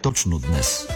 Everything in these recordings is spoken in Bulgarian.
точно днес?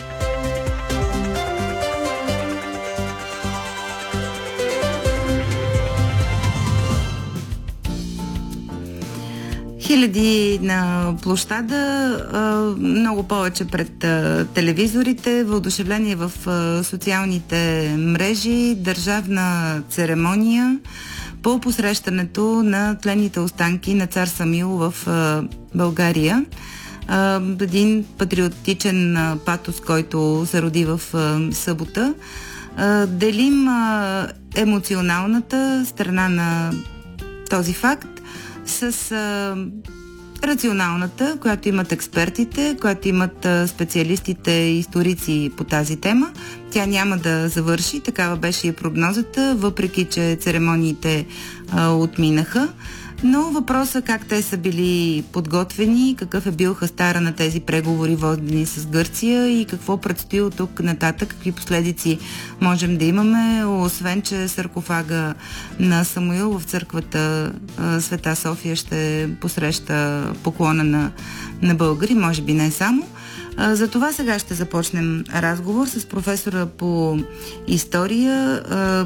Хиляди на площада, много повече пред телевизорите, въодушевление в социалните мрежи, държавна церемония по посрещането на тленните останки на цар Самуил в България. Един патриотичен патос, който се роди в събота. Делим емоционалната страна на този факт с рационалната, която имат експертите, която имат специалистите и историци по тази тема. Тя няма да завърши, такава беше и прогнозата, въпреки че церемониите отминаха. Но въпросът как те са били подготвени, какъв е бил хастара на тези преговори водени с Гърция и какво предстои от тук нататък, какви последици можем да имаме, освен че саркофага на Самуил в църквата Света София ще посреща поклона на българи, може би не само. За това сега ще започнем разговор с професора по история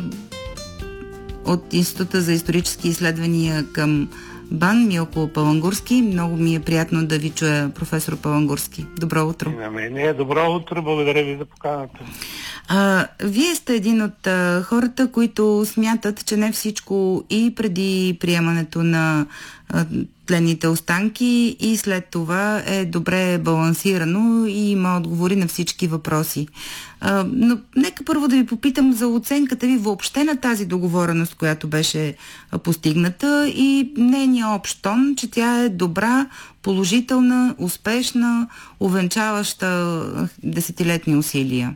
от Института за исторически изследвания към БАН, Милко Палангурски. Много ми е приятно да ви чуя, професор Палангурски. Добро утро. На мен добро утро, благодаря ви за поканата. Вие сте един от хората, които смятат, че не всичко и преди приемането на тленните останки и след това е добре балансирано и има отговори на всички въпроси. Но нека първо да ви попитам за оценката ви въобще на тази договореност, която беше постигната и нейния общ тон, че тя е добра, положителна, успешна, увенчаваща десетилетни усилия.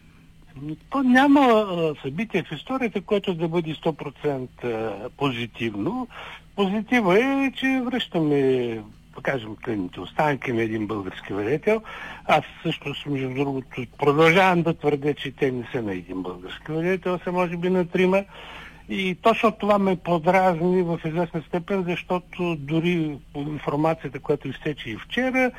То няма събитие в историята, което да бъде 100% позитивно. Позитива е, че връщаме, да кажем, тлените останки на един български владетел. Аз също, между другото, продължавам да твърдя, че те не са на един български владетел, са може би на трима. И точно това ме подразни в известна степен, защото дори по информацията, която изтече и вчера,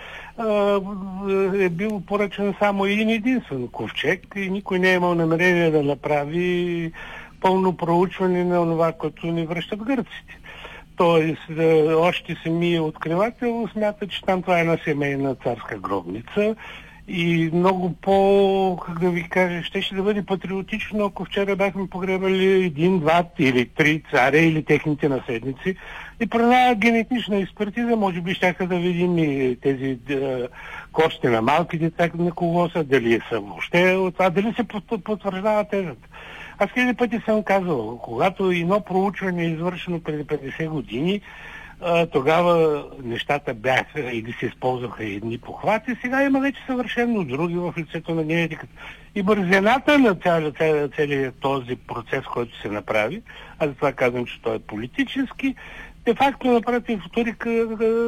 е бил поръчен само един единствен ковчег и никой не е имал намерение да направи пълно проучване на това, което ни връщат гърците. Тоест, още самия откривател смята, че там това е една семейна царска гробница и много как да ви кажа, ще да бъде патриотично, ако вчера бяхме погребали един, два или три царя или техните наследници и при една генетична експертиза може би щяха да видим и тези кости на малки деца на кого са, дали са въобще от това, дали се потвърждава тезата. Аз хиляди пъти съм казал, когато едно проучване е извършено преди 50 години, тогава нещата бяха или се използваха едни похвати, сега има вече съвършено други в лицето на генетиката. И бързината на целият този процес, който се направи, аз за това казвам, че той е политически, де факто направи историка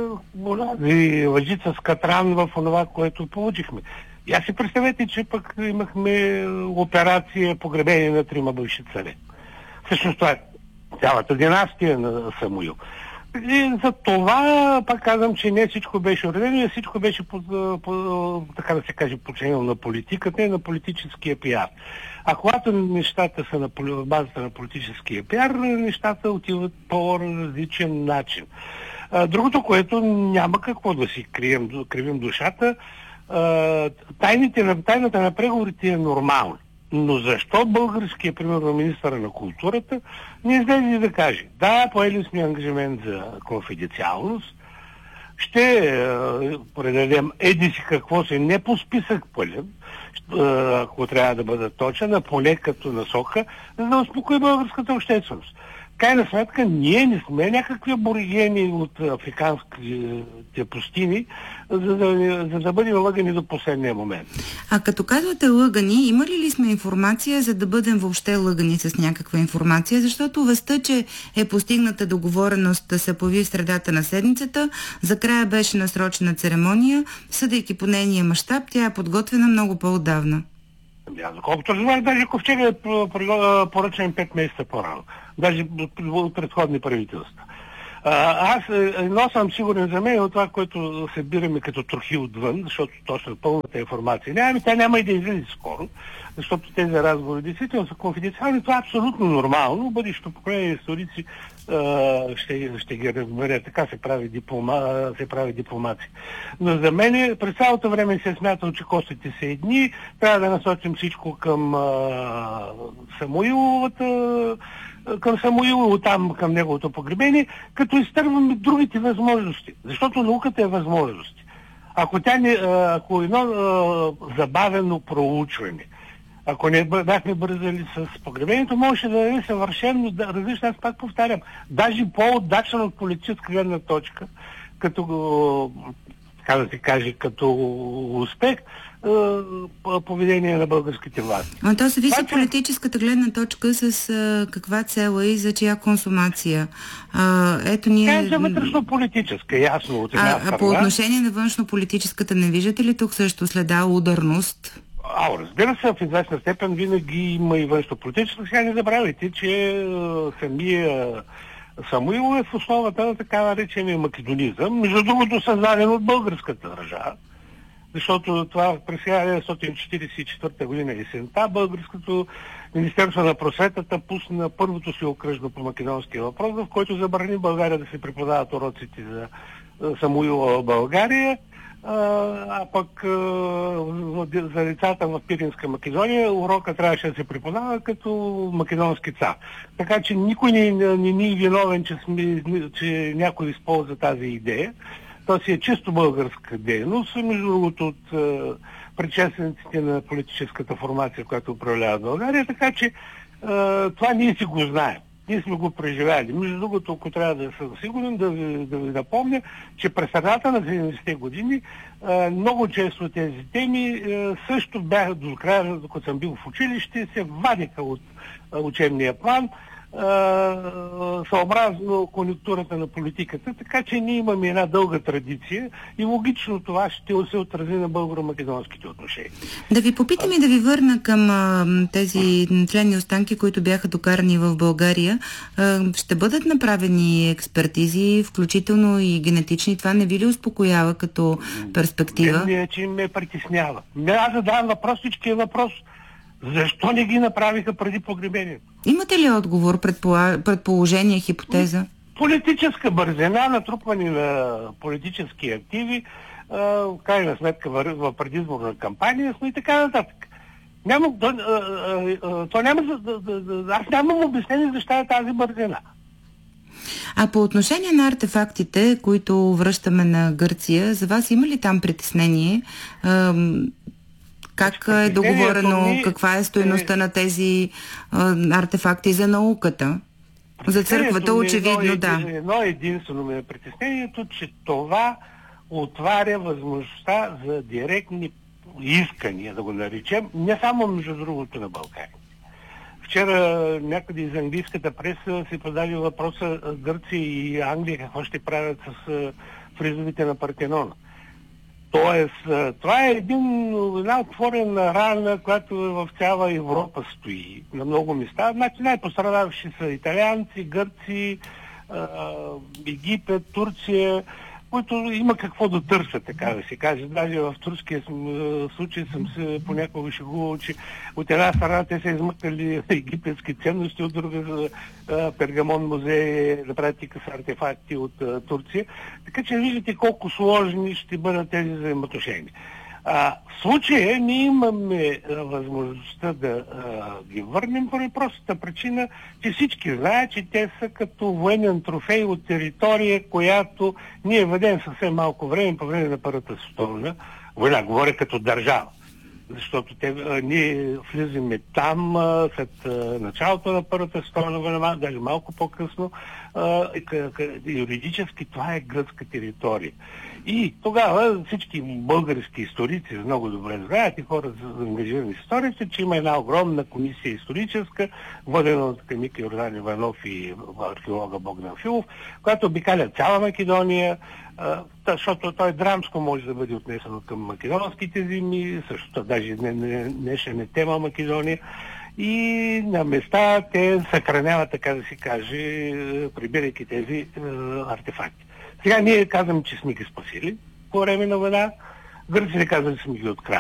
лъжица с катран в това, което получихме. И аз си представете, че пък имахме операция погребение на трима бивши царе. Всъщност това е цялата династия на Самуил. И за това пак казвам, че не всичко беше уредено, всичко беше така да се каже, подчинено на политиката и на политическия пиар. А когато нещата са на базата на политическия пиар, нещата отиват по различен начин. Другото, което няма какво да си кривим душата, тайната на преговорите е нормална. Но защо българският, примерно, министър на културата не излезе да каже: да, поели сме ангажимент за конфиденциалност, ще предадем еди си какво се, не по списък пълен, ако трябва да бъда точен, а поне като насока, за да успокои българската общественост. Крайна сметка, ние не сме някакви аборигени от африканските пустини, за да бъдем лъгани до последния момент. А като казвате лъгани, имали ли сме информация, за да бъдем въобще лъгани с някаква информация? Защото вестта, че е постигната договореност да се появи в средата на седмицата, за края беше насрочена церемония, съдейки по нейния мащаб, тя е подготвена много по-отдавна. Колкото знаеш, даже ковчега е поръчен 5 месеца по-рано. Даже от предходни правителства. Аз едно съм сигурен за мен от това, което събираме като трохи отвън, защото точно пълната информация няма, тя няма и да излезе скоро, защото тези разговори действително са конфиденциални. Това е абсолютно нормално. Бъдещето поколение историци ще ги разбере. Така се прави дипломация. Но за мен през цялото време се е смятал, че костите са едни. Трябва да насочим всичко към Самуил, там към неговото погребение, като изтърваме другите възможности. Защото науката е възможности. Ако едно забавено проучване, ако не бяхме бързали с погребението, можеше да даде съвършено различно. Аз пак повтарям, даже по-удачен от политическа гледна точка, като, така да се каже, като успех, поведение на българските власти. Но то зависи от политическата гледна точка с каква цел е и за чия консумация. Ето ние... Тя е за вътрешно-политическа, ясно от една страна. А по отношение на външно-политическата, не виждате ли тук също следа ударност? Разбира се, в известна степен винаги има и външно-политическа. Сега не забравяйте, че самия Самуил е в основата на така наречения македонизъм, между другото създаден от българската държава. Защото това през 1944 година есента българското Министерство на просветата пусна първото си окръжно по македонския въпрос, в който забрани България да се преподават уроците за Самуила в България, а пък за децата в Пиринска Македония урока трябваше да се преподава като македонски цар. Така че никой не ни е виновен, че някой използва тази идея. То си е чисто българска дейност, между другото от предшествениците на политическата формация, която управлява България, така че това ние си го знаем. Ние сме го преживяли. Между другото, ако трябва да съм сигурен, да ви напомня, че през средата на 70-те години много често тези теми също бяха до края, докато съм бил в училище, се вадиха от учебния план, съобразно конюнктурата на политиката, така че ние имаме една дълга традиция и логично това ще се отрази на българо-македонските отношения. Да ви попитам и да ви върна към тези тленни останки, които бяха докарани в България. Ще бъдат направени експертизи, включително и генетични. Това не ви ли успокоява като перспектива? Не, че ме притеснява. Аз задавам въпрос, всички е въпрос. Защо не ги направиха преди погребението? Имате ли отговор, предположение, хипотеза? Политическа бързина, натрупване на политически активи, в крайна сметка в предизборна кампания и така нататък. Аз нямам обяснение защо е тази бързина. А по отношение на артефактите, които връщаме на Гърция, за вас има ли там притеснение? Как е договорено, каква е стойността на тези артефакти за науката? За църквата очевидно, да. Едно единствено ми е притеснението, че това отваря възможността за директни искания, да го наречем, не само между другото на България. Вчера някъде из английската преса се подаде въпроса Гърция и Англия какво ще правят с фризовите на Партенона. Тоест, това е една отворена рана, която в цяла Европа стои на много места. Значи най-пострадаващи са италианци, гърци, Египет, Турция, които има какво да търсят, така да се каже. Даже в турския случай съм се понякога шегувал, че от една страна те са измъкнали египетски ценности, от друга Пергамон музей да прави тика с артефакти от Турция. Така че виждате колко сложни ще бъдат тези взаимоотношения. В случая ние имаме възможността да ги върнем по простата причина, че всички знаят, че те са като военен трофей от територия, която ние ведем съвсем малко време, по време на Първата световна война. Говоря като държава. Защото ние влизаме там след началото на Първата световна война, даже малко по-късно. Юридически това е гръцка територия. И тогава всички български историци много добре знаят и хора за ангажирани с историята, че има една огромна комисия историческа, водена от академик Йордан Иванов и археолога Богдан Филов, която обикаля цяла Македония, защото той драмско може да бъде отнесено към македонските земи, също даже днешен е тема Македония. и на места те съхраняват, така да се каже, прибирайки тези артефакти. Сега ние казваме, че сме ги спасили по време на война, гърците казват, че сме ги откраднали.